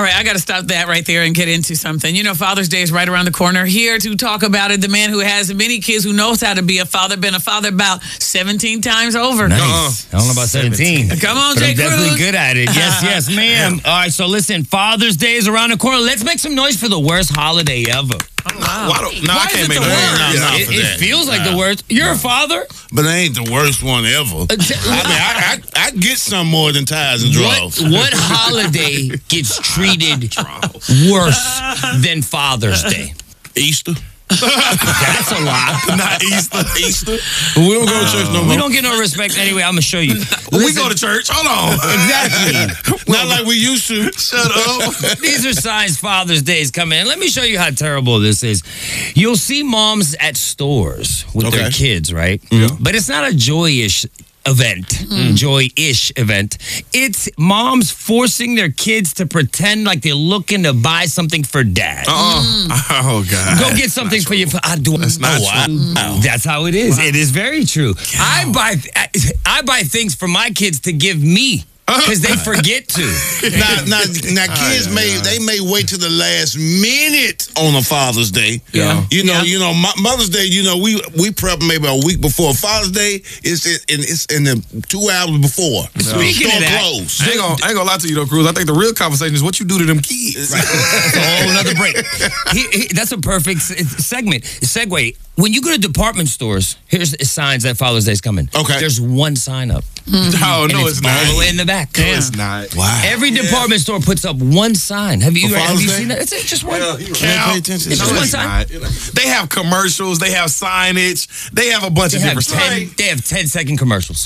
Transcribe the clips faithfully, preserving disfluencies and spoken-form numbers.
All right, I got to stop that right there and get into something. You know, Father's Day is right around the corner. Here to talk about it, the man who has many kids, who knows how to be a father, been a father about seventeen times over. Nice. Uh-uh. I don't know about seventeen. Come on, but Jay I'm Cruz. definitely good at it. Yes, yes, ma'am. All right, so listen, Father's Day is around the corner. Let's make some noise for the worst holiday ever. Oh, wow. Why don't, no, Why I is can't it make the no worst? no, no, It, for it that. feels like Nah. the worst. You're a father? But it ain't the worst one ever. I mean, I, I, I get some more than ties and What, draws. what holiday gets treated worse than Father's Day? Easter? That's a lot. Not Easter. Easter? We don't go to church no more. We don't get no respect anyway. I'm going to show you. We go to church. Hold on. Exactly. Not like we used to. Shut up. These are signs Father's Day is coming in. Let me show you how terrible this is. You'll see moms at stores with their Okay. kids, right? Yeah. But it's not a joyous event, joy-ish event. It's moms forcing their kids to pretend like they're looking to buy something for dad. Uh-uh. Oh, God. Go get something for your. I do. That's not oh, I- true. oh, that's how it is. It is very true. I buy. I buy things for my kids to give me because they forget to. Now, now, now kids yeah, may yeah. they may wait to the last minute on a Father's Day. Yeah. You know, Yeah. you know, Mo- Mother's Day. You know, we we prep maybe a week before. Father's Day is in it's in the two hours before. Speaking Store of that, closed. I ain't, gonna, I ain't gonna lie to you, though, Cruz. I think the real conversation is what you do to them kids. That's a whole another break. He- he- that's a perfect s- segment. Segue. When you go to department stores, here's the signs that Father's Day is coming. Okay. There's one sign up. Oh, And no, it's it's not. all the way in the back. No, it's not. Wow. Every department store puts up one sign. Have you, For have Father's you Day? seen that? It's just one. Well, Pay attention. It's No, just one it's sign. not. They have commercials. They have signage. They have a bunch They of have, different stuff. ten, they have ten second commercials.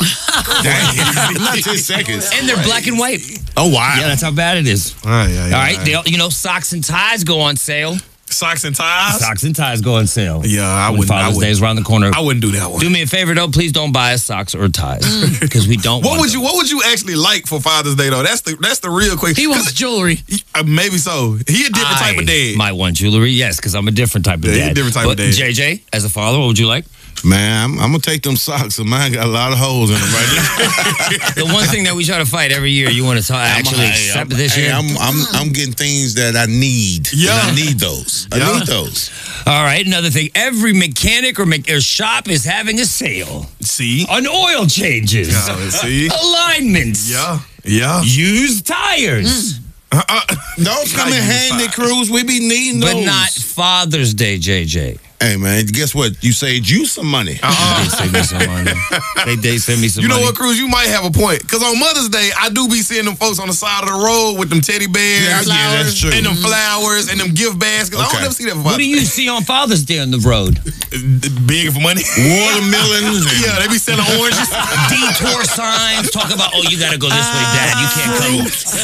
Not ten seconds. And they're black and white. Oh wow. Yeah, that's how bad it is. Oh, yeah, yeah, All right, yeah. they, all- you know, socks and ties go on sale. Socks and ties. Socks and ties go on sale. Yeah, I When wouldn't. I Father's Day wouldn't, is around the corner. I wouldn't do that one. Do me a favor though, please don't buy us socks or ties because we don't. What want would them. you? What would you actually like for Father's Day though? That's the that's the real question. He wants jewelry. Uh, maybe so. He a different type of I dad. might want jewelry, yes, because I'm a different type of Yeah, you're a dad. different type but of dad. J J, as a father, what would you like? Man, I'm, I'm gonna take them socks. And mine got a lot of holes in them right now. The one thing that we try to fight every year, you want to talk, actually I'm, accept I'm, this hey, year? I'm, I'm I'm getting things that I need. Yeah. And I need those. I Yeah. need those. All right, another thing. Every mechanic or, me- or shop is having a sale See. on oil changes, Yeah, see. alignments, Yeah. Yeah. used tires. Those come in Not handy, used Cruz. We be needing those. But not Father's Day, J J. Hey man, guess what? You saved you some money. They send me some money. They, they send me some You know money. what, Cruz? You might have a point. Because on Mother's Day, I do be seeing them folks on the side of the road with them teddy bears. Yeah, yeah, that's true. And them flowers and them gift baskets. I Okay. don't ever see that for What do Father's you see on Father's Day on the road? Day. Begging for money. Watermelons. and- Yeah, they be selling oranges. Detour signs talk about, oh, you got to go this way, Dad. You can't come.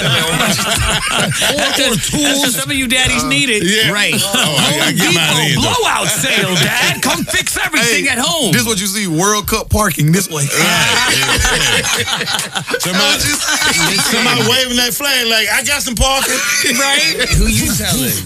That's just, that's just some of you daddies need it. Yeah. Right. Oh, I gotta get mine in, though. Blowout sale, Dad. Come fix everything Hey, at home. This is what you see, World Cup parking this way. Somebody, somebody waving that flag like, I got some parking. right? Who you telling?